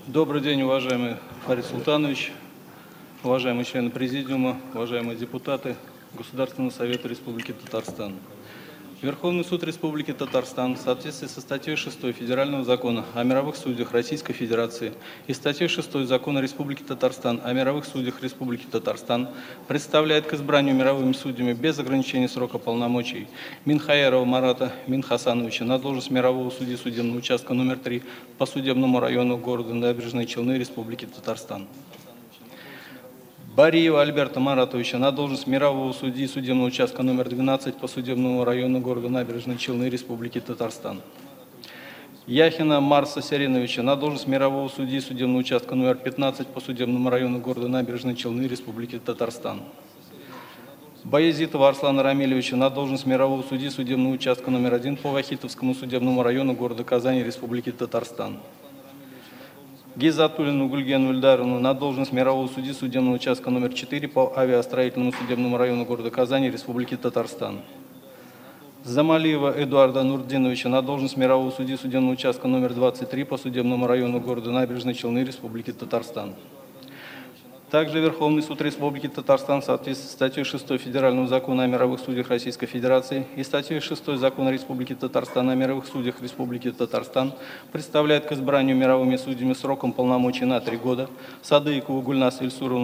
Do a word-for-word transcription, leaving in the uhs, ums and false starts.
Добрый день, уважаемый Фарид Султанович, уважаемые члены Президиума, уважаемые депутаты Государственного совета Республики Татарстан. Верховный суд Республики Татарстан в соответствии со статьей шестой Федерального закона о мировых судьях Российской Федерации и статьей шестой Закона Республики Татарстан о мировых судьях Республики Татарстан представляет к избранию мировыми судьями без ограничения срока полномочий Минхаярова Марата Минхасановича на должность мирового судьи судебного участка номер три по судебному району города Набережные Челны Республики Татарстан. Бариева Альберта Маратовича на должность мирового судьи судебного участка номер двенадцать по судебному району города Набережные Челны Республики Татарстан. Яхина Марса Сереновича на должность мирового судьи судебного участка номер пятнадцать по судебному району города Набережные Челны Республики Татарстан. Баязитова Арслана Рамилевича на должность мирового судьи судебного участка номер один по Вахитовскому судебному району города Казани Республики Татарстан. Гизатуллину Гульгену Ильдаровну на должность мирового судьи судебного участка номер четыре по авиастроительному судебному району города Казани Республики Татарстан. Замалиева Эдуарда Нурдиновича на должность мирового судьи судебного участка номер двадцать три по судебному району города Набережные Челны Республики Татарстан. Также Верховный суд Республики Татарстан в соответствии с статьей шестой Федерального закона о мировых судьях Российской Федерации и статьей шестой Закона Республики Татарстан о мировых судьях Республики Татарстан представляет к избранию мировыми судьями сроком полномочий на три года Садыкову Гульнас Ильсуровну